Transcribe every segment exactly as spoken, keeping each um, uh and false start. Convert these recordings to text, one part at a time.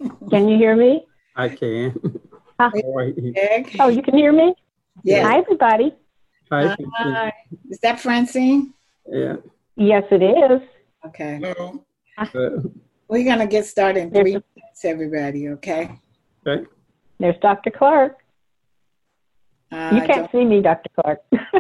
Can you hear me? I can. Huh? Egg. Oh, you can hear me? Yes. Hi, everybody. Hi. Hi. Is that Francine? Yeah. Yes, it is. Okay. Hello. Uh, We're going to get started in three There's, minutes, everybody, okay? okay. there's Doctor Clark. Uh, You I can't don't- see me, Doctor Clark.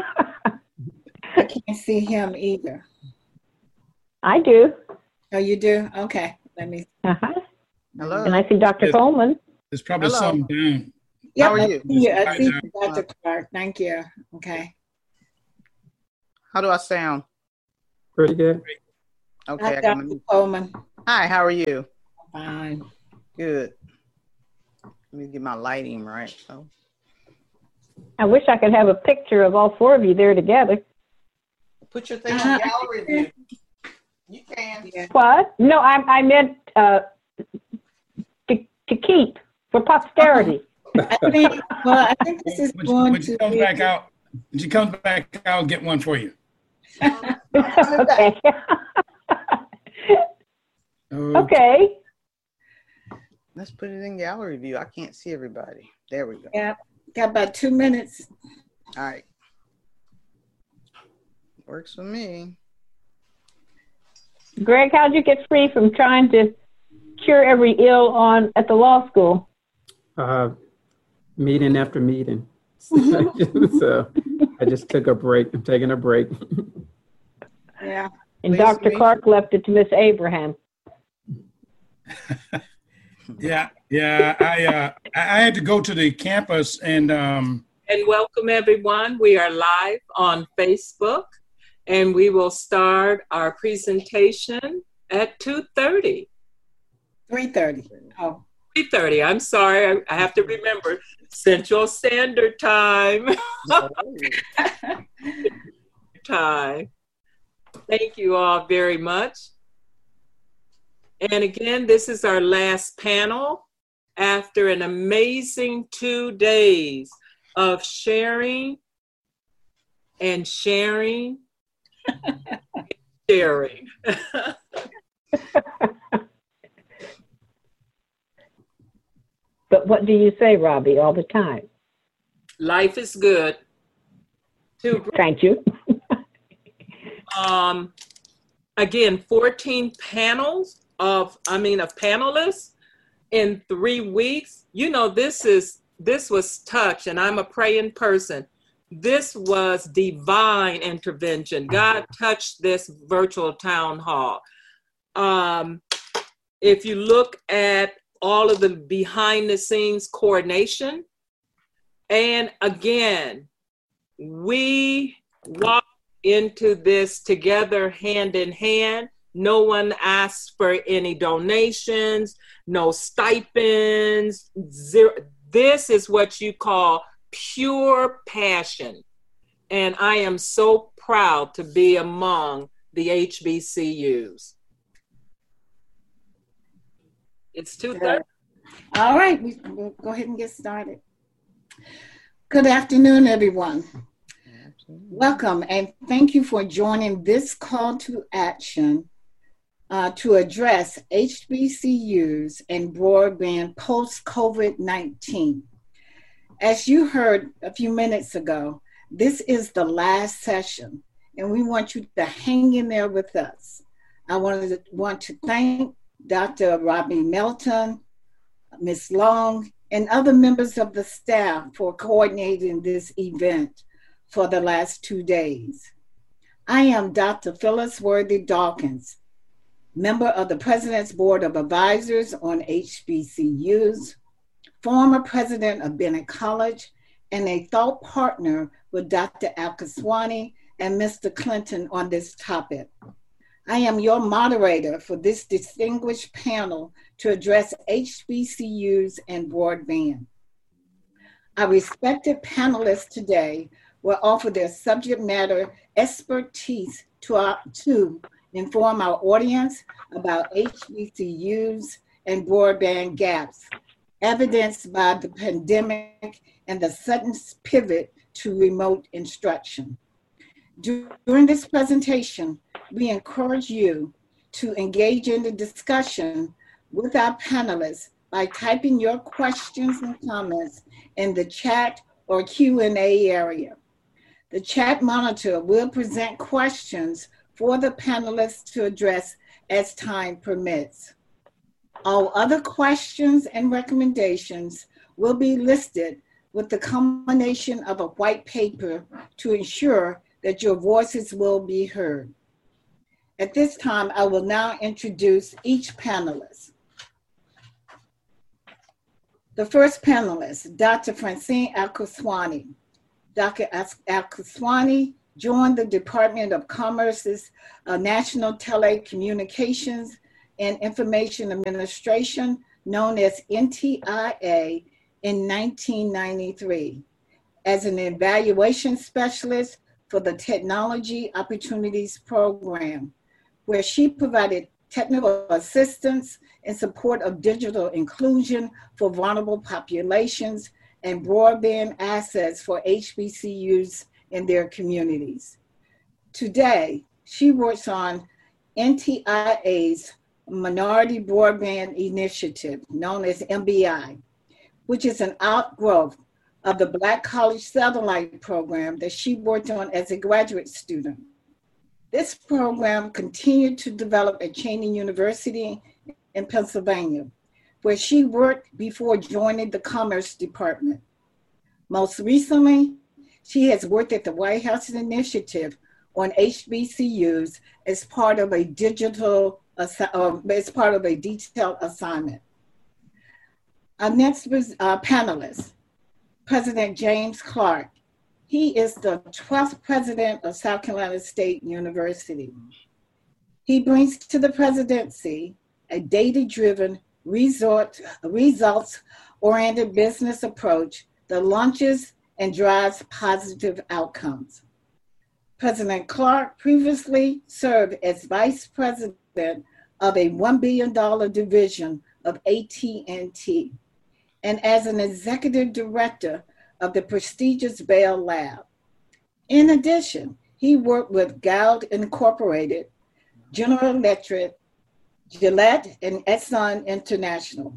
I can't see him either. I do. Oh, you do? Okay. Let me. Uh-huh. Hello. And I see Doctor Yes. Coleman. There's probably Hello. some down. Yep, How are I you? see you. I see Hi, you, Doctor Clark. Thank you. Okay. How do I sound? Pretty good. Okay. Hi, I got Doctor my- Coleman. Hi, how are you? Fine. Good. Let me get my lighting right. So. I wish I could have a picture of all four of you there together. Put your thing Uh-huh. on gallery view. You can. Yeah. What? No, I, I meant uh, to, to keep for posterity. I think, well, I think this is When, going when she to comes be. back out, when she comes back, I'll get one for you. Okay. Oh, Okay. Let's put it in gallery view. I can't see everybody. There we go. Yeah. Got about two minutes. All right. Works for me. Greg, how'd you get free from trying to cure every ill on at the law school? Uh, meeting after meeting. So I just took a break. I'm taking a break. Yeah. And Pleased to Doctor meet Clark left it to Miss Abraham. yeah, yeah. I uh, I I had to go to the campus and um, And welcome everyone. We are live on Facebook and we will start our presentation at two thirty. three thirty. Oh. three thirty, I'm sorry, I, I have to remember Central Standard Time. Time. Thank you all very much. And again, this is our last panel after an amazing two days of sharing and sharing and sharing. But what do you say, Robbie, all the time? Life is good. To Thank you. um, again, fourteen panels of, I mean, of panelists in three weeks. You know, this is, this was touch, and I'm a praying person. This was divine intervention. God touched this virtual town hall. Um, if you look at all of the behind the scenes coordination, and again, we walked into this together hand in hand. No one asked for any donations, no stipends, zero. This is what you call pure passion. And I am so proud to be among the H B C Us. It's two thirty. All right, we, we'll go ahead and get started. Good afternoon, everyone. Welcome, and thank you for joining this call to action uh, to address H B C Us and broadband post-COVID nineteen. As you heard a few minutes ago, this is the last session, and we want you to hang in there with us. I wanted to, want to thank Doctor Robbie Melton, Miz Long, and other members of the staff for coordinating this event for the last two days. I am Doctor Phyllis Worthy Dawkins, member of the President's Board of Advisors on H B C Us, former president of Bennett College, and a thought partner with Doctor Al-Kaswani and Mister Clinton on this topic. I am your moderator for this distinguished panel to address H B C Us and broadband. Our respected panelists today will offer their subject matter expertise to, our, to inform our audience about H B C Us and broadband gaps, evidenced by the pandemic and the sudden pivot to remote instruction. During this presentation, we encourage you to engage in the discussion with our panelists by typing your questions and comments in the chat or Q and A area. The chat monitor will present questions for the panelists to address as time permits. All other questions and recommendations will be listed with the combination of a white paper to ensure that your voices will be heard. At this time, I will now introduce each panelist. The first panelist, Doctor Francine Al-Qaswani. Doctor Al-Qaswani joined the Department of Commerce's uh, National Telecommunications and Information Administration, known as N T I A, in nineteen ninety-three as an evaluation specialist for the Technology Opportunities Program, where she provided technical assistance in support of digital inclusion for vulnerable populations and broadband access for H B C Us in their communities. Today, she works on N T I A's Minority Broadband Initiative, known as M B I, which is an outgrowth of the Black College Satellite Program that she worked on as a graduate student. This program continued to develop at Cheyney University in Pennsylvania, where she worked before joining the Commerce Department. Most recently, she has worked at the White House Initiative on H B C Us as part of a digital, uh, as part of a detailed assignment. Our next uh, panelist, President James Clark. He is the twelfth president of South Carolina State University. He brings to the presidency a data-driven, results-oriented business approach that launches and drives positive outcomes. President Clark previously served as vice president of a one billion dollars division of A T and T and as an executive director of the prestigious Bell Lab. In addition, he worked with Gould Incorporated, General Electric, Gillette, and Exxon International.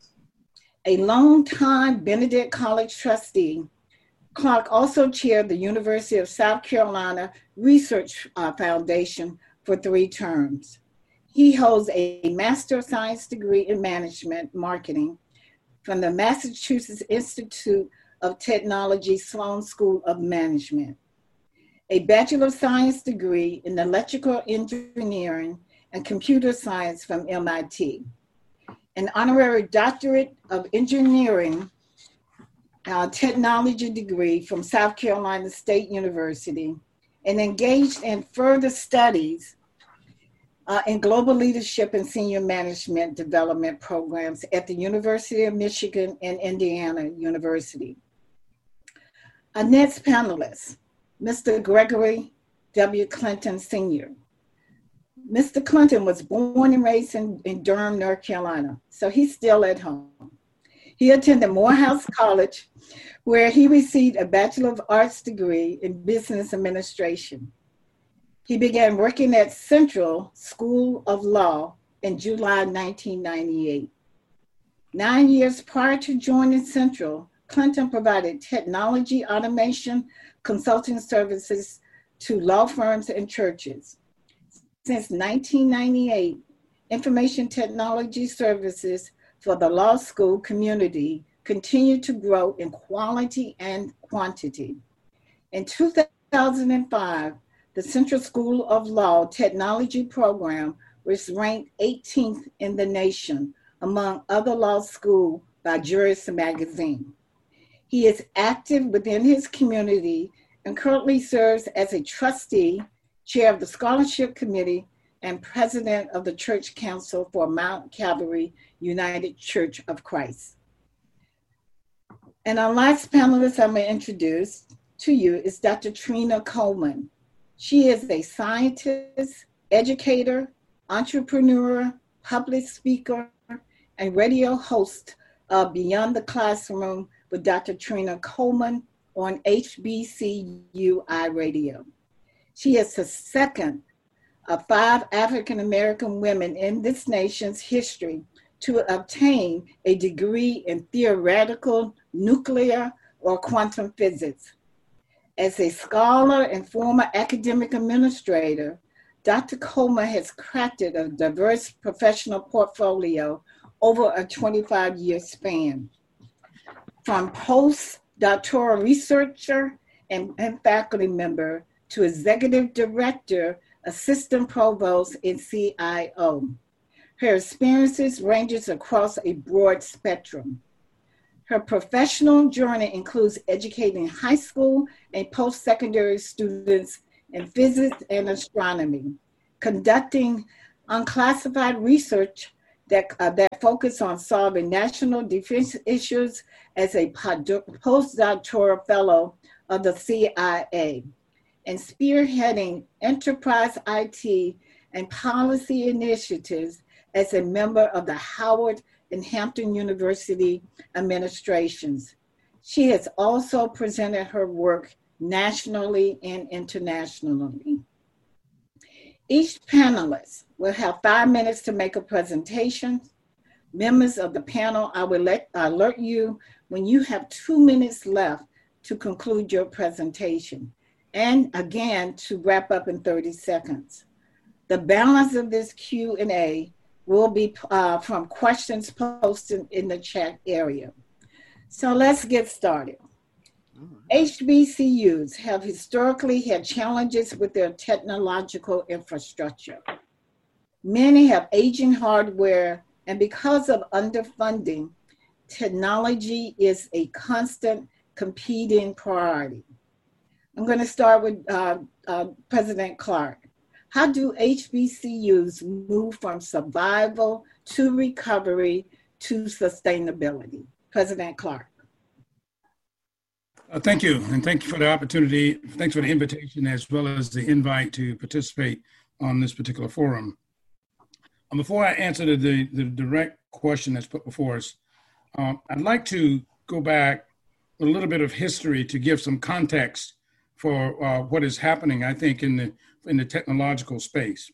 A longtime Benedict College trustee, Clark also chaired the University of South Carolina Research uh, Foundation for three terms. He holds a Master of Science degree in Management Marketing from the Massachusetts Institute of Technology Sloan School of Management, a Bachelor of Science degree in Electrical Engineering and Computer Science from M I T, an honorary Doctorate of Engineering uh, Technology degree from South Carolina State University, and engaged in further studies uh, in global leadership and senior management development programs at the University of Michigan and Indiana University. Our next panelist, Mister Gregory W. Clinton, Senior Mister Clinton was born and raised in, in Durham, North Carolina, so he's still at home. He attended Morehouse College, where he received a Bachelor of Arts degree in Business Administration. He began working at Central School of Law in July nineteen ninety-eight. Nine years prior to joining Central, Clinton provided technology automation consulting services to law firms and churches. Since nineteen ninety-eight, information technology services for the law school community continue to grow in quality and quantity. In two thousand five, the Central School of Law Technology Program was ranked eighteenth in the nation among other law schools by Juris Magazine. He is active within his community and currently serves as a trustee, chair of the scholarship committee, and president of the Church Council for Mount Calvary United Church of Christ. And our last panelist I'm going to introduce to you is Doctor Trina Coleman. She is a scientist, educator, entrepreneur, public speaker, and radio host of Beyond the Classroom with Doctor Trina Coleman on H B C U iRadio. She is the second of five African-American women in this nation's history to obtain a degree in theoretical, nuclear, or quantum physics. As a scholar and former academic administrator, Doctor Coleman has crafted a diverse professional portfolio over a twenty-five year span. From postdoctoral researcher and, and faculty member to executive director, assistant provost, and C I O. Her experiences ranges across a broad spectrum. Her professional journey includes educating high school and post-secondary students in physics and astronomy, conducting unclassified research that, uh, that focus on solving national defense issues as a postdoctoral fellow of the C I A, and spearheading enterprise I T and policy initiatives as a member of the Howard and Hampton University administrations. She has also presented her work nationally and internationally. Each panelist will have five minutes to make a presentation. Members of the panel, I will let, alert you when you have two minutes left to conclude your presentation, and again, to wrap up in thirty seconds. The balance of this Q and A will be uh, from questions posted in the chat area. So let's get started. H B C Us have historically had challenges with their technological infrastructure. Many have aging hardware, and because of underfunding, technology is a constant competing priority. I'm going to start with uh, uh, President Clark. How do H B C Us move from survival to recovery to sustainability? President Clark. Uh, thank you, and thank you for the opportunity. Thanks for the invitation as well as the invite to participate on this particular forum. Um, before I answer the, the, the direct question that's put before us, um, I'd like to go back a little bit of history to give some context for uh, what is happening, I think, in the, in the technological space.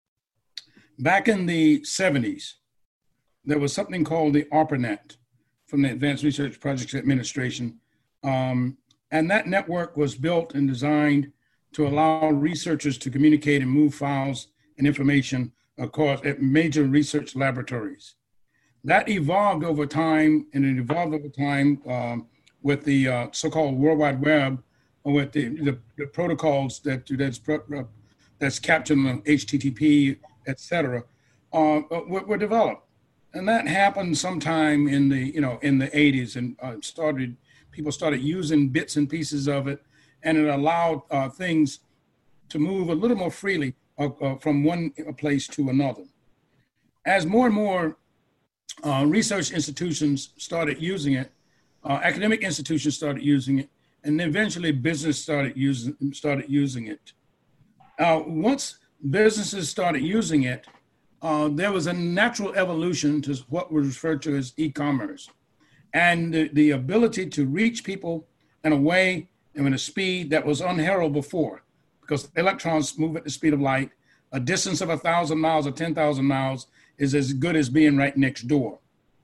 Back in the seventies, there was something called the ARPANET from the Advanced Research Projects Administration. Um, and that network was built and designed to allow researchers to communicate and move files and information across at major research laboratories. That evolved over time, and it evolved over time um, with the uh, so-called World Wide Web, or with the, the, the protocols that that's, that's captured on H T T P, et cetera, uh, were, were developed. And that happened sometime in the, you know, in the eighties, and uh, started, people started using bits and pieces of it, and it allowed uh, things to move a little more freely uh, uh, from one place to another. As more and more uh, research institutions started using it, uh, academic institutions started using it, and eventually business started using, started using it. Uh, once businesses started using it, uh, there was a natural evolution to what was referred to as e-commerce. And the, the ability to reach people in a way and with a speed that was unheralded before, because electrons move at the speed of light. A distance of a thousand miles or ten thousand miles is as good as being right next door.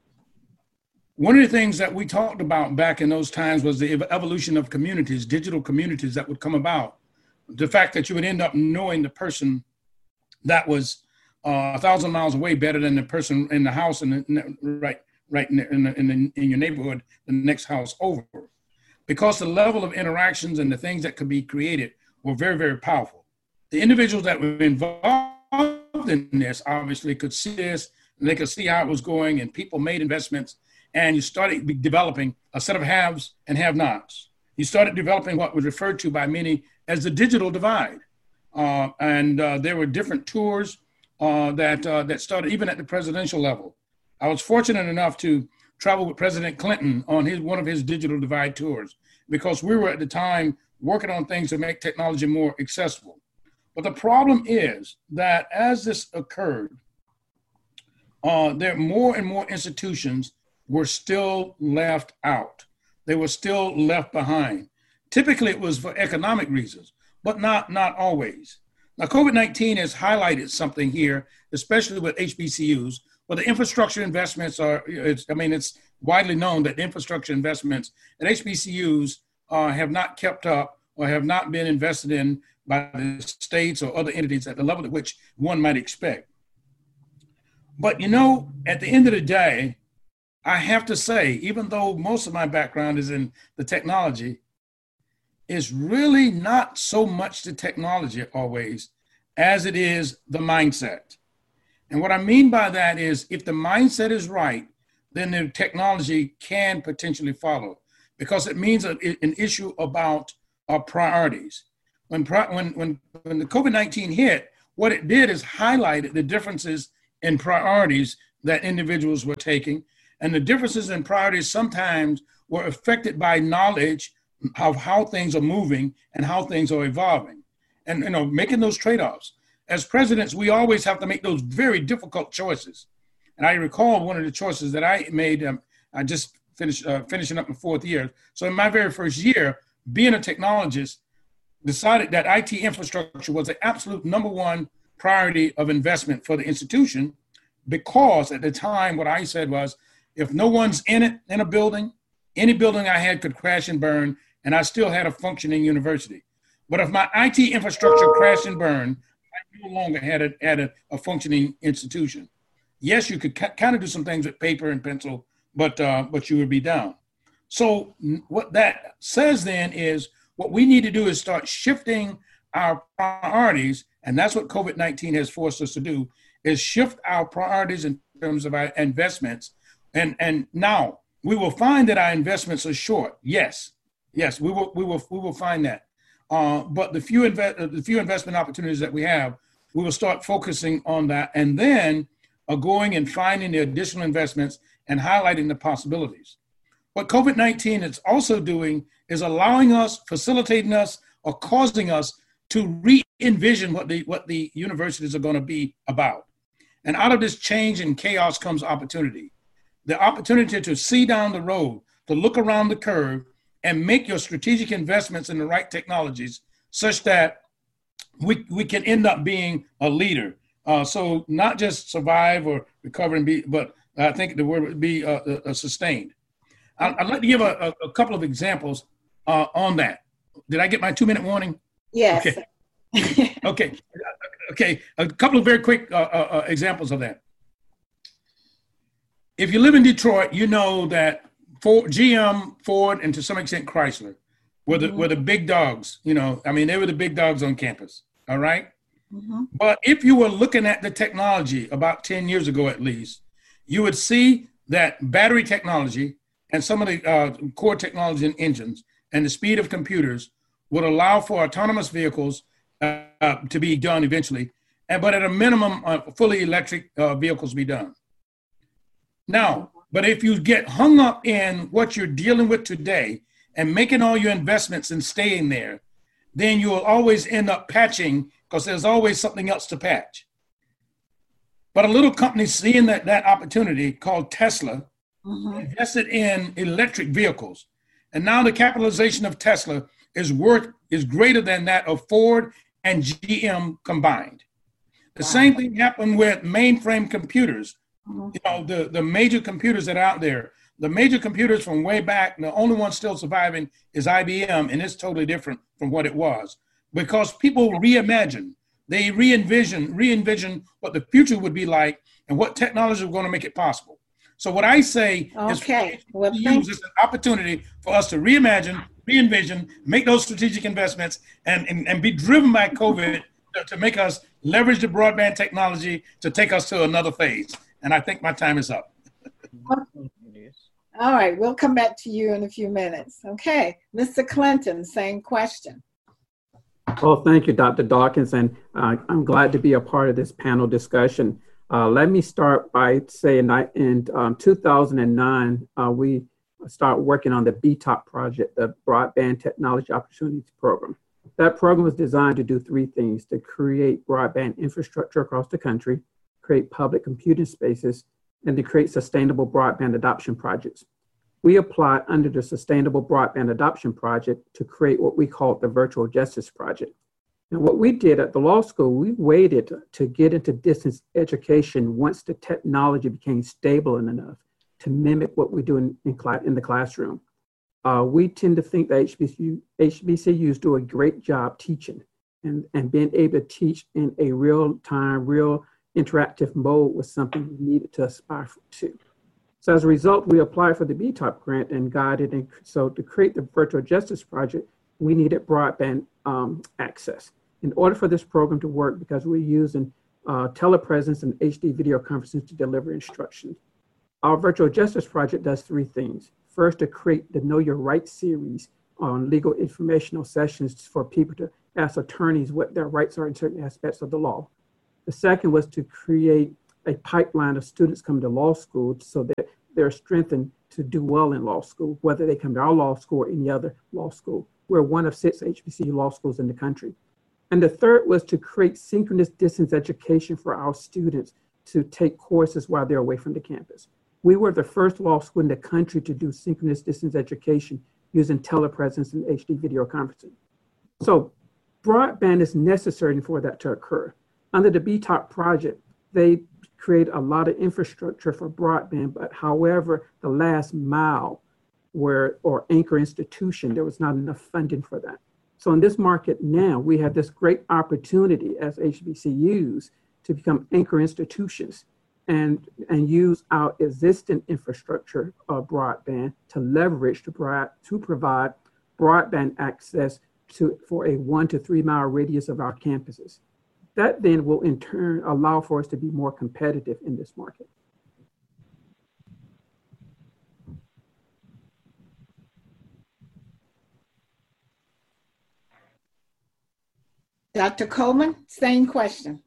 One of the things that we talked about back in those times was the evolution of communities, digital communities that would come about. The fact that you would end up knowing the person that was uh, a thousand miles away better than the person in the house and the, right, right in, the, in, the, in, the, in your neighborhood, the next house over. Because the level of interactions and the things that could be created were very, very powerful. The individuals that were involved in this obviously could see this, and they could see how it was going, and people made investments, and you started developing a set of haves and have-nots. You started developing what was referred to by many as the digital divide. Uh, and uh, there were different tours uh, that, uh, that started even at the presidential level. I was fortunate enough to travel with President Clinton on his, one of his digital divide tours, because we were at the time working on things to make technology more accessible. But the problem is that as this occurred, uh, there more and more institutions were still left out. They were still left behind. Typically it was for economic reasons, but not, not always. Now, COVID nineteen has highlighted something here, especially with H B C Us, Well, the infrastructure investments are, it's, I mean, it's widely known that infrastructure investments at H B C Us uh, have not kept up or have not been invested in by the states or other entities at the level at which one might expect. But, you know, at the end of the day, I have to say, even though most of my background is in the technology, it's really not so much the technology always as it is the mindset. And what I mean by that is if the mindset is right, then the technology can potentially follow, because it means a, an issue about our priorities. When, when, when, when the COVID nineteen hit, what it did is highlighted the differences in priorities that individuals were taking. And the differences in priorities sometimes were affected by knowledge of how things are moving and how things are evolving. And, you know, making those trade-offs. As presidents, we always have to make those very difficult choices. And I recall one of the choices that I made, um, I just finished uh, finishing up my fourth year. So in my very first year, being a technologist, decided that I T infrastructure was the absolute number one priority of investment for the institution, because at the time what I said was, if no one's in it, in a building, any building I had could crash and burn, and I still had a functioning university. But if my I T infrastructure crashed and burned, I no longer had a, had a, a functioning institution. Yes, you could ca- kind of do some things with paper and pencil, but uh, but you would be down. So what that says then is what we need to do is start shifting our priorities, and that's what COVID nineteen has forced us to do, is shift our priorities in terms of our investments. And and now we will find that our investments are short. Yes, yes, we will we will we will find that. Uh, but the few invest the few investment opportunities that we have, we will start focusing on that, and then are going and finding the additional investments and highlighting the possibilities. What COVID nineteen is also doing is allowing us, facilitating us, or causing us to re-envision what the what the universities are going to be about. And out of this change and chaos comes opportunity. The opportunity to see down the road, to look around the curve and make your strategic investments in the right technologies such that we, we can end up being a leader. Uh, so not just survive or recover and be, but I think the word would be uh, uh, sustained. I, I'd like to give a, a, a couple of examples uh, on that. Did I get my two minute warning? Yes. Okay. okay. Okay. A couple of very quick uh, uh, examples of that. If you live in Detroit, you know that Ford, G M, Ford, and to some extent Chrysler were the, mm-hmm. were the big dogs. You know, I mean, they were the big dogs on campus. All right. Mm-hmm. But if you were looking at the technology about ten years ago, at least, you would see that battery technology and some of the uh, core technology in engines and the speed of computers would allow for autonomous vehicles uh, uh, to be done eventually. And, but at a minimum, uh, fully electric uh, vehicles be done. Now, but if you get hung up in what you're dealing with today and making all your investments and staying there, then you will always end up patching because there's always something else to patch. But a little company seeing that, that opportunity called Tesla mm-hmm. invested in electric vehicles. And now the capitalization of Tesla is worth is greater than that of Ford and G M combined. The wow. same thing happened with mainframe computers. Mm-hmm. You know, the, the major computers that are out there, the major computers from way back, the only one still surviving is I B M, and it's totally different from what it was because people reimagine, they re-envision, re-envision what the future would be like and what technology is going to make it possible. So what I say okay. is well, use this as an opportunity for us to reimagine, re-envision, make those strategic investments, and, and, and be driven by COVID to, to make us leverage the broadband technology to take us to another phase. And I think my time is up. All right, we'll come back to you in a few minutes. Okay, Mister Clinton, same question. Well, thank you, Doctor Dawkins, and uh, I'm glad to be a part of this panel discussion. Uh, let me start by saying that in um, two thousand nine, uh, we started working on the B T O P project, the Broadband Technology Opportunities Program. That program was designed to do three things: to create broadband infrastructure across the country, create public computing spaces, and to create sustainable broadband adoption projects. We applied under the Sustainable Broadband Adoption Project to create what we call the Virtual Justice Project. And what we did at the law school, we waited to get into distance education once the technology became stable enough to mimic what we do in, in, class, in the classroom. Uh, we tend to think that H B C U, H B C Us do a great job teaching and, and being able to teach in a real time, real interactive mode was something we needed to aspire to. So as a result, we applied for the B TOP grant and got it. And so to create the Virtual Justice Project, we needed broadband um, access. In order for this program to work, because we're using uh, telepresence and H D video conferencing to deliver instruction, our Virtual Justice Project does three things. First, to create the Know Your Rights series on legal informational sessions for people to ask attorneys what their rights are in certain aspects of the law. The second was to create a pipeline of students coming to law school so that they're strengthened to do well in law school, whether they come to our law school or any other law school. We're one of six H B C U law schools in the country. And the third was to create synchronous distance education for our students to take courses while they're away from the campus. We were the first law school in the country to do synchronous distance education using telepresence and H D video conferencing. So broadband is necessary for that to occur. Under the B TOP project, they create a lot of infrastructure for broadband, but however, the last mile where or anchor institution, there was not enough funding for that. So in this market now, we have this great opportunity as H B C Us to become anchor institutions and, and use our existing infrastructure of broadband to leverage to, broad, to provide broadband access to, for a one to three mile radius of our campuses. That then will in turn allow for us to be more competitive in this market. Doctor Coleman, same question.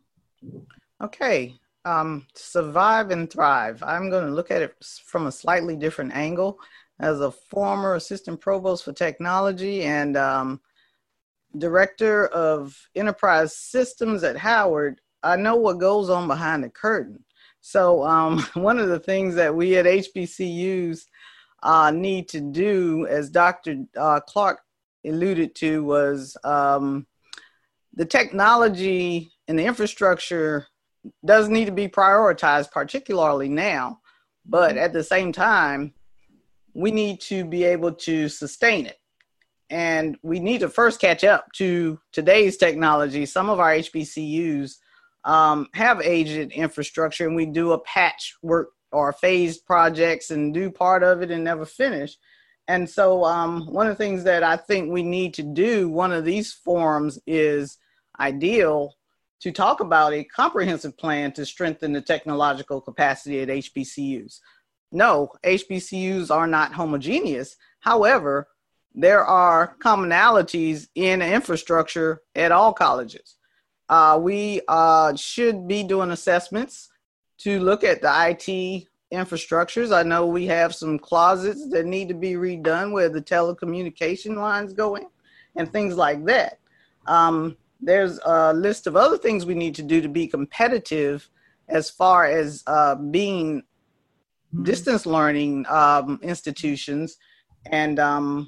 Okay, um, survive and thrive. I'm going to look at it from a slightly different angle. As a former assistant provost for technology and um, director of enterprise systems at Howard, I know what goes on behind the curtain. So um, one of the things that we at H B C Us uh, need to do, as Doctor Uh, Clark alluded to, was um, the technology and the infrastructure does need to be prioritized, particularly now, but at the same time, we need to be able to sustain it. And we need to first catch up to today's technology. Some of our H B C Us um, have aged infrastructure, and we do a patchwork or phased projects and do part of it and never finish. And so um, one of the things that I think we need to do, one of these forums is ideal to talk about a comprehensive plan to strengthen the technological capacity at H B C Us. No, H B C Us are not homogeneous. However, there are commonalities in infrastructure at all colleges. Uh, we uh, should be doing assessments to look at the I T infrastructures. I know we have some closets that need to be redone where the telecommunication lines go in and things like that. Um, there's a list of other things we need to do to be competitive as far as uh, being mm-hmm. distance learning um, institutions and um,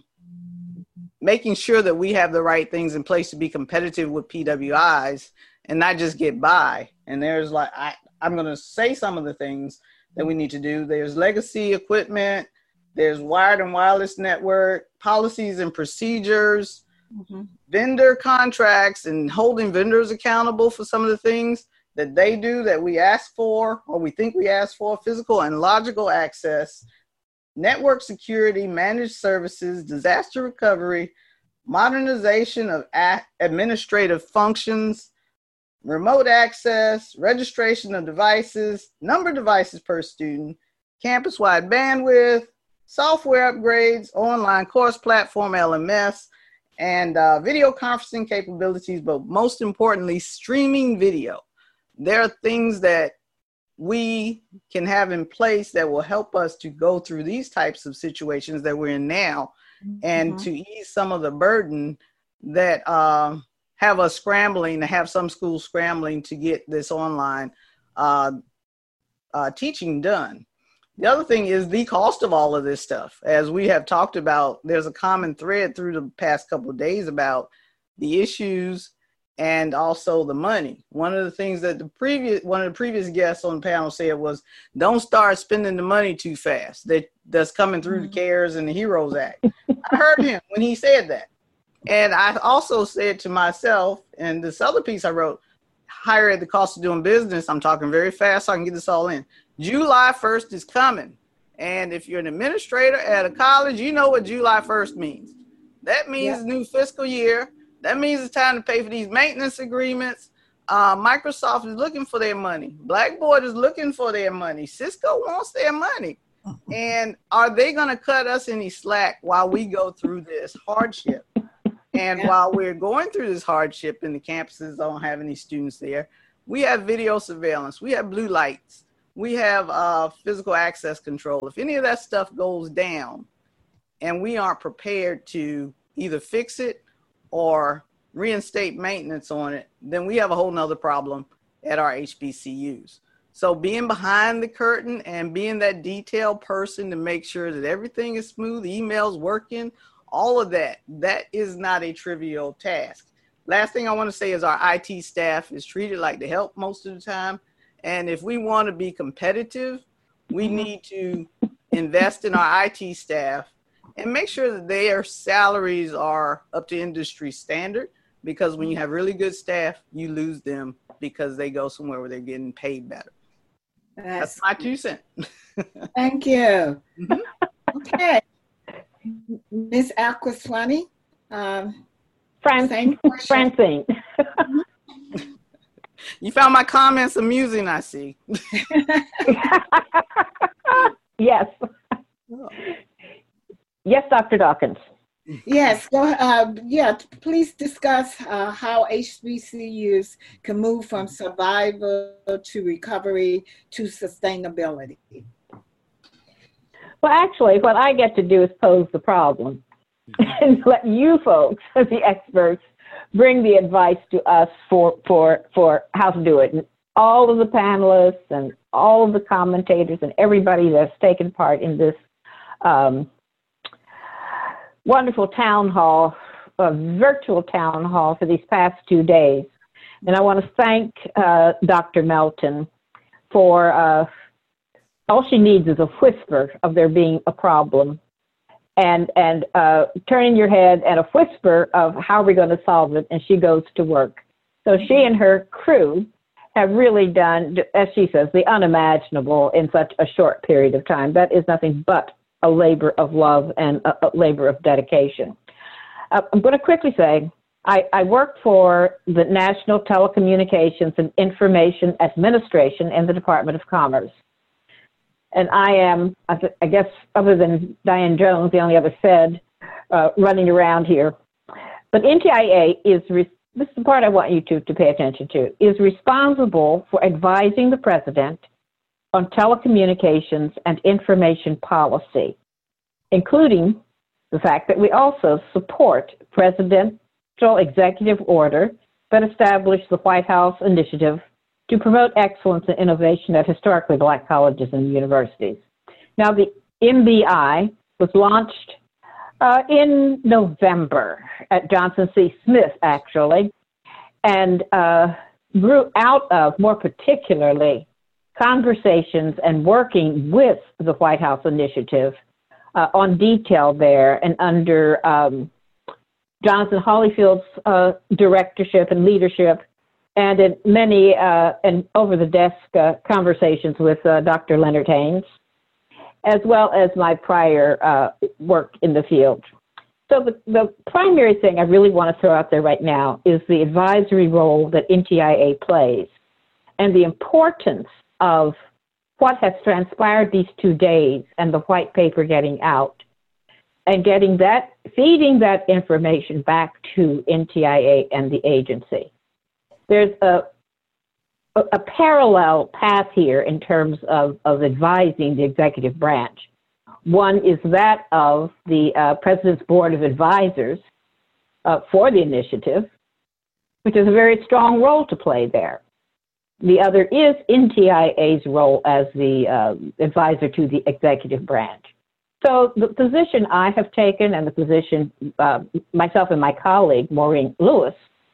making sure that we have the right things in place to be competitive with P W Is and not just get by. And there's like, I, I'm going to say some of the things that we need to do. There's legacy equipment, there's wired and wireless network, policies and procedures, mm-hmm. vendor contracts and holding vendors accountable for some of the things that they do that we ask for or we think we ask for, physical and logical access, network security, managed services, disaster recovery, modernization of administrative functions, remote access, registration of devices, number of devices per student, campus-wide bandwidth, software upgrades, online course platform, L M S, and uh, video conferencing capabilities, but most importantly, streaming video. There are things that we can have in place that will help us to go through these types of situations that we're in now mm-hmm. and to ease some of the burden that uh, have us scrambling, to have some schools scrambling to get this online uh, uh, teaching done. The other thing is the cost of all of this stuff. As we have talked about, there's a common thread through the past couple of days about the issues and also the money. One of the things that the previous one of the previous guests on the panel said was, don't start spending the money too fast that that's coming through the CARES and the HEROES Act. I heard him when he said that. And I also said to myself, and this other piece I wrote, higher at the cost of doing business, I'm talking very fast so I can get this all in. July first is coming. And if you're an administrator at a college, you know what July first means. That means yep. new fiscal year. That means it's time to pay for these maintenance agreements. Uh, Microsoft is looking for their money. Blackboard is looking for their money. Cisco wants their money. And are they going to cut us any slack while we go through this hardship? And yeah. while we're going through this hardship and the campuses don't have any students there, we have video surveillance. We have blue lights. We have uh, physical access control. If any of that stuff goes down and we aren't prepared to either fix it or reinstate maintenance on it, then we have a whole nother problem at our H B C Us. So being behind the curtain and being that detailed person to make sure that everything is smooth, emails working, all of that, that is not a trivial task. Last thing I want to say is our I T staff is treated like the help most of the time. And if we want to be competitive, we need to invest in our I T staff and make sure that their salaries are up to industry standard, because when you have really good staff, you lose them because they go somewhere where they're getting paid better. That's, That's my two cents. Thank you. Mm-hmm. Okay. Miz Al-Koswani. Um, Francine. Francine. You found my comments amusing, I see. Yes. Oh. Yes, Doctor Dawkins. Yes, go, uh, yeah, please discuss uh, how H B C Us can move from survival to recovery to sustainability. Well, actually, what I get to do is pose the problem and let you folks, as the experts, bring the advice to us for, for, for how to do it. And all of the panelists and all of the commentators and everybody that's taken part in this um, wonderful town hall, a virtual town hall for these past two days. And I want to thank uh, Doctor Melton for, uh, all she needs is a whisper of there being a problem, and, and uh, turning your head and a whisper of how we're going to solve it, and she goes to work. So she and her crew have really done, as she says, the unimaginable in such a short period of time. That is nothing but a labor of love and a, a labor of dedication. Uh, I'm going to quickly say, I, I work for the National Telecommunications and Information Administration in the Department of Commerce. And I am, I guess, other than Diane Jones, the only other Fed uh, running around here. But N T I A is, re- this is the part I want you to, to pay attention to, is responsible for advising the president on telecommunications and information policy, including the fact that we also support presidential executive order that established the White House initiative to promote excellence and innovation at historically Black colleges and universities. Now, the M B I was launched uh, in November at Johnson C. Smith, actually, and uh, grew out of, more particularly, conversations and working with the White House initiative uh, on detail there, and under um, Jonathan Holyfield's uh, directorship and leadership, and in many uh, and over-the-desk uh, conversations with uh, Doctor Leonard Haynes, as well as my prior uh, work in the field. So the, the primary thing I really want to throw out there right now is the advisory role that N T I A plays, and the importance of what has transpired these two days and the white paper getting out, and getting that, feeding that information back to N T I A and the agency. There's a, a, a parallel path here in terms of, of advising the executive branch. One is that of the uh, President's Board of Advisors uh, for the initiative, which is a very strong role to play there. The other is N T I A's role as the uh, advisor to the executive branch. So the position I have taken, and the position uh, myself and my colleague, Maureen Lewis,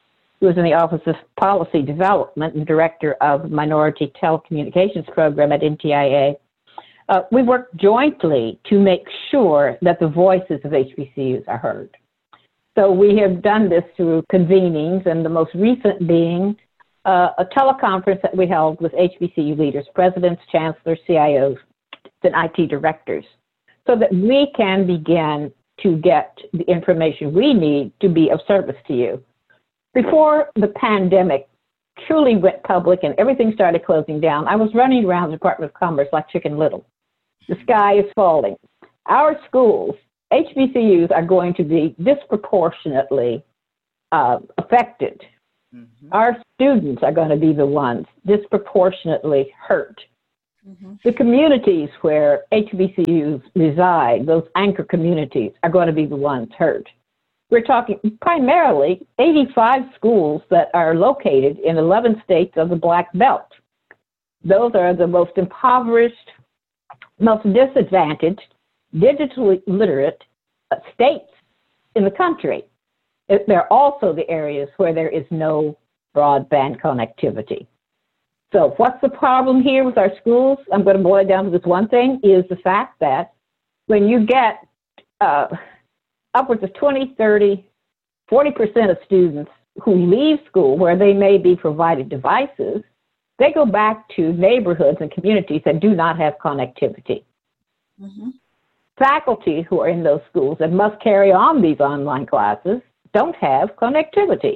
who is in the Office of Policy Development and Director of Minority Telecommunications Program at N T I A. Uh, we work jointly to make sure that the voices of H B C Us are heard. So we have done this through convenings, and the most recent being uh, a teleconference that we held with H B C U leaders, presidents, chancellors, C I Os, and I T directors, so that we can begin to get the information we need to be of service to you. Before the pandemic truly went public and everything started closing down, I was running around the Department of Commerce like Chicken Little. The sky is falling. Our schools, H B C Us, are going to be disproportionately uh, affected. Mm-hmm. Our students are going to be the ones disproportionately hurt. Mm-hmm. The communities where H B C Us reside, those anchor communities, are going to be the ones hurt. We're talking primarily eighty-five schools that are located in eleven states of the Black Belt. Those are the most impoverished, most disadvantaged, digitally literate states in the country. They're also the areas where there is no broadband connectivity. So what's the problem here with our schools? I'm going to boil it down to this one thing, is the fact that when you get uh, upwards of twenty, thirty, forty percent of students who leave school where they may be provided devices, they go back to neighborhoods and communities that do not have connectivity. Mm-hmm. Faculty who are in those schools and must carry on these online classes don't have connectivity.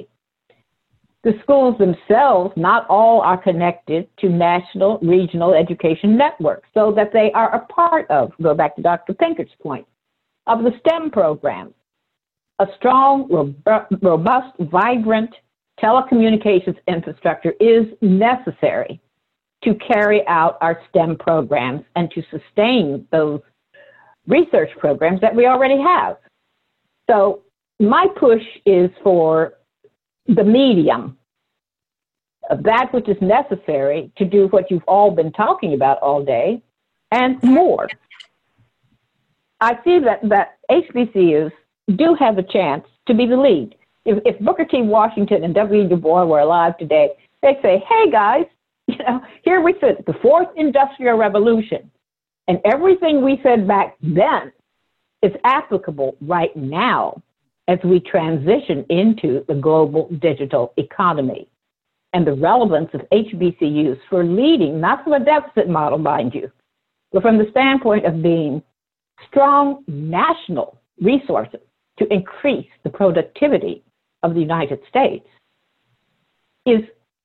The schools themselves, not all are connected to national, regional education networks, so that they are a part of, go back to Doctor Pinkert's point, of the STEM programs. A strong, robust, vibrant telecommunications infrastructure is necessary to carry out our STEM programs and to sustain those research programs that we already have. So my push is for the medium of that which is necessary to do what you've all been talking about all day and more. I see that, that H B C Us do have a chance to be the lead. If, if Booker T. Washington and W E Du Bois were alive today, they'd say, hey guys, you know, here we sit, the fourth industrial revolution, and everything we said back then is applicable right now as we transition into the global digital economy, and the relevance of H B C Us for leading, not from a deficit model, mind you, but from the standpoint of being strong national resources to increase the productivity of the United States, is,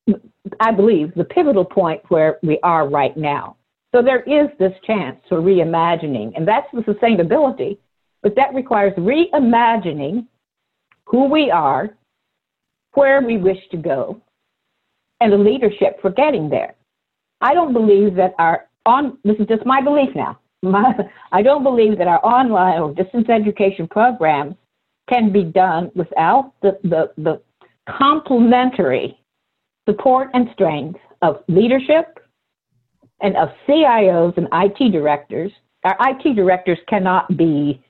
I believe, the pivotal point where we are right now. So there is this chance for reimagining, and that's the sustainability, but that requires reimagining who we are, where we wish to go, and the leadership for getting there. I don't believe that our on, this is just my belief now, my, I don't believe that our online or distance education programs can be done without the, the, the complementary support and strength of leadership and of C I Os and I T directors. Our I T directors cannot be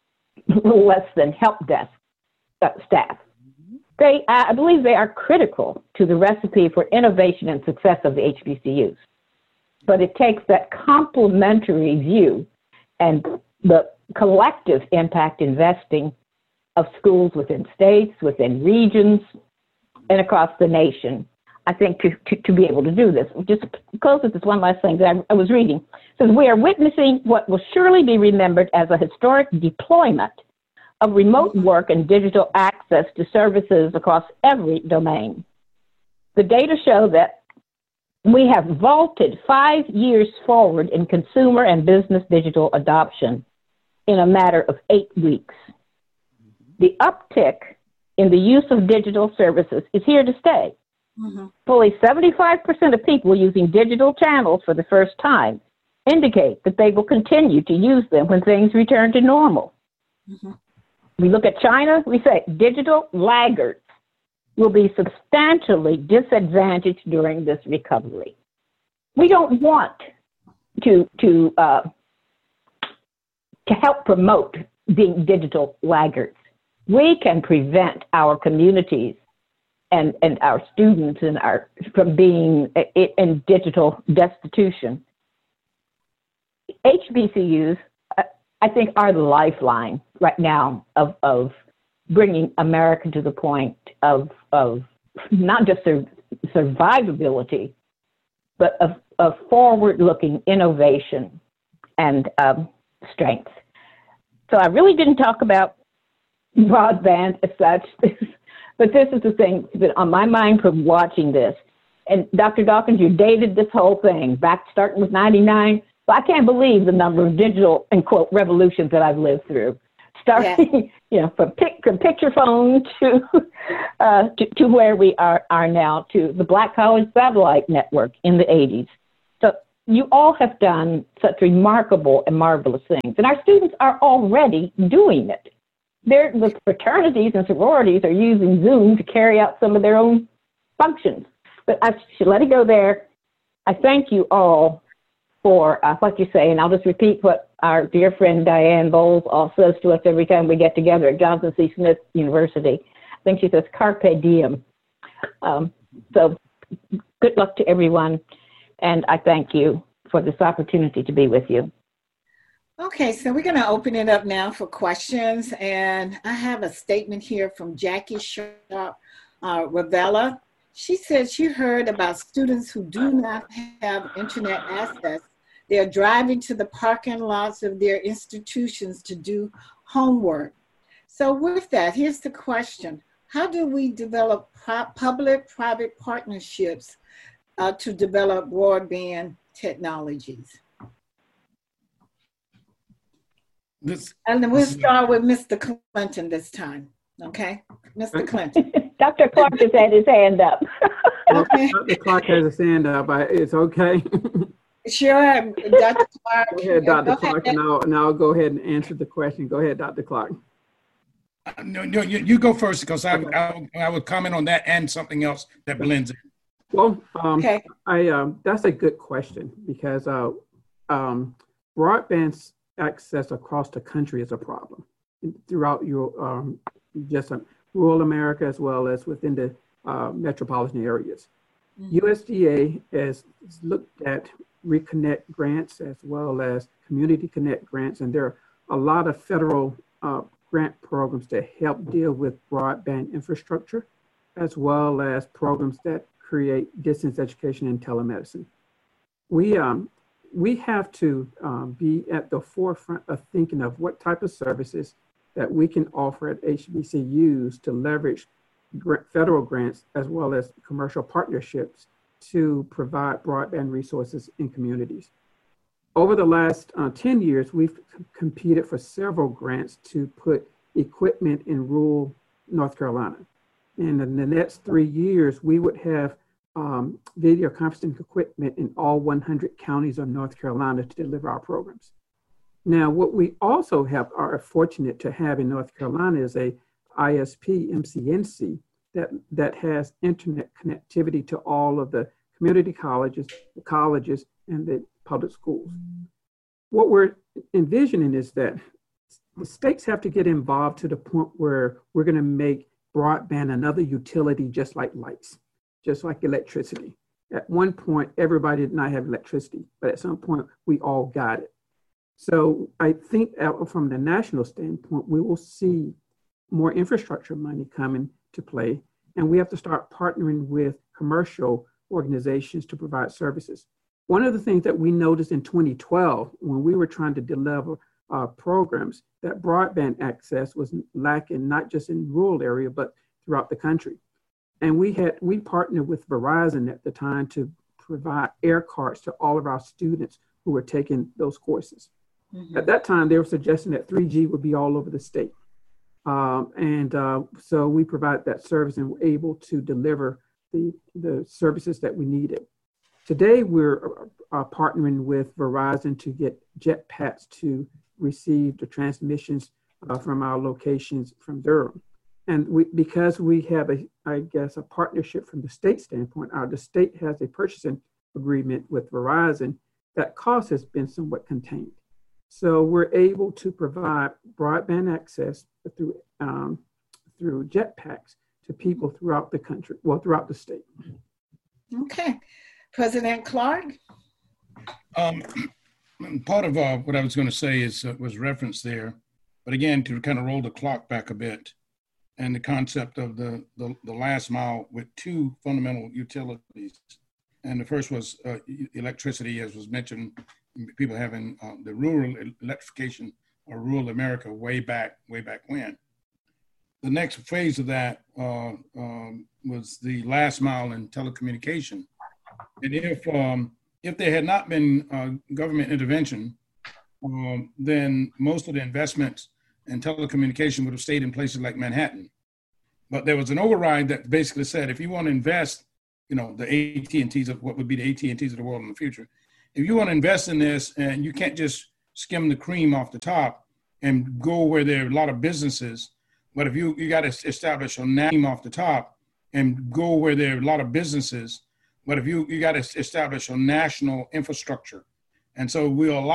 less than help desk uh, staff. They, I believe they are critical to the recipe for innovation and success of the H B C Us. But it takes that complementary view and the collective impact investing of schools within states, within regions, and across the nation, I think, to, to, to be able to do this. Just close with this one last thing that I, I was reading. It says, we are witnessing what will surely be remembered as a historic deployment of remote work and digital access to services across every domain. The data show that we have vaulted five years forward in consumer and business digital adoption in a matter of eight weeks. The uptick in the use of digital services is here to stay. Mm-hmm. Fully seventy-five percent of people using digital channels for the first time indicate that they will continue to use them when things return to normal. Mm-hmm. We look at China, we say digital laggards will be substantially disadvantaged during this recovery. We don't want to, to, uh, to help promote being digital laggards. We can prevent our communities and, and our students and our, from being in digital destitution. H B C Us, I think, are the lifeline right now of, of bringing America to the point of, of not just sur- survivability, but of, of forward-looking innovation and um, strength. So I really didn't talk about broadband as such, but this is the thing that's been on my mind from watching this. And Doctor Dawkins, you dated this whole thing back starting with ninety-nine. But I can't believe the number of digital and quote revolutions that I've lived through, starting, yeah. you know, from, pic, from picture phone to, uh, to to where we are are now, to the Black College Satellite Network in the eighties. So you all have done such remarkable and marvelous things, and our students are already doing it. They're, the fraternities and sororities are using Zoom to carry out some of their own functions. But I should let it go there. I thank you all for uh, what you say, and I'll just repeat what our dear friend Diane Bowles all says to us every time we get together at Johnson C. Smith University. I think she says, carpe diem. Um, so good luck to everyone, and I thank you for this opportunity to be with you. Okay, so we're going to open it up now for questions, and I have a statement here from Jackie Sharp uh, Ravella. She said she heard about students who do not have internet access. They're driving to the parking lots of their institutions to do homework. So with that, here's the question. How do we develop public-private partnerships uh, to develop broadband technologies? This, and then we'll start with Mister Clinton this time, okay? Mister Clinton. Doctor Clark has had his hand up. Okay. Doctor Clark has his hand up. I, it's okay. Sure, Doctor Clark. Go ahead, Doctor Go Clark, ahead. and I'll, and I'll go ahead and answer the question. Go ahead, Doctor Clark. uh, no, no, you, you go first, because I, I, I would comment on that and something else that blends in. Well, um, Okay. I um, that's a good question, because uh, um, broadband access across the country is a problem throughout your um, just um, rural America as well as within the uh, metropolitan areas. Mm-hmm. U S D A has looked at Reconnect grants as well as Community Connect grants, and there are a lot of federal uh, grant programs that help deal with broadband infrastructure, as well as programs that create distance education and telemedicine. We um, we have to um, be at the forefront of thinking of what type of services that we can offer at H B C Us to leverage gr- federal grants as well as commercial partnerships to provide broadband resources in communities. Over the last uh, ten years, we've c- competed for several grants to put equipment in rural North Carolina. And in the next three years, we would have um, video conferencing equipment in all one hundred counties of North Carolina to deliver our programs. Now, what we also have are fortunate to have in North Carolina is a I S P M C N C that, that has internet connectivity to all of the community colleges, the colleges, and the public schools. What we're envisioning is that the states have to get involved to the point where we're going to make broadband another utility, just like lights, just like electricity. At one point, everybody did not have electricity, but at some point, we all got it. So I think from the national standpoint, we will see more infrastructure money coming to play, and we have to start partnering with commercial organizations to provide services. One of the things that we noticed in twenty twelve, when we were trying to deliver uh, programs, that broadband access was lacking, not just in rural area, but throughout the country. And we had, we partnered with Verizon at the time to provide air cards to all of our students who were taking those courses. Mm-hmm. At that time, they were suggesting that three G would be all over the state. Um, and uh, so we provided that service and were able to deliver the, the services that we needed. Today, we're uh, partnering with Verizon to get JetPaks to receive the transmissions uh, from our locations from Durham. And we, because we have a, I guess, a partnership from the state standpoint, our, the state has a purchasing agreement with Verizon, that cost has been somewhat contained. So we're able to provide broadband access through, um, through JetPaks to people throughout the country, well, throughout the state. Okay. President Clark? Um, part of uh, what I was going to say is uh, was referenced there, but again, to kind of roll the clock back a bit, and the concept of the, the, the last mile with two fundamental utilities. And the first was uh, electricity, as was mentioned, people having uh, the rural electrification of rural America way back, way back when. The next phase of that uh, um, was the last mile in telecommunication. And if um, if there had not been uh, government intervention, um, then most of the investments in telecommunication would have stayed in places like Manhattan. But there was an override that basically said, if you want to invest, you know, the A T and T's of what would be the A T and T's of the world in the future, if you want to invest in this, and you can't just skim the cream off the top and go where there are a lot of businesses, but if you, you got to establish a name off the top and go where there are a lot of businesses, but if you, you got to establish a national infrastructure. And so we'll allow